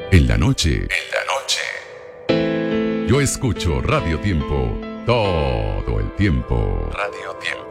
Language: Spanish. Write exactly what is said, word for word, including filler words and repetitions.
En la noche. En la noche. Yo escucho Radio Tiempo todo el tiempo. Radio Tiempo.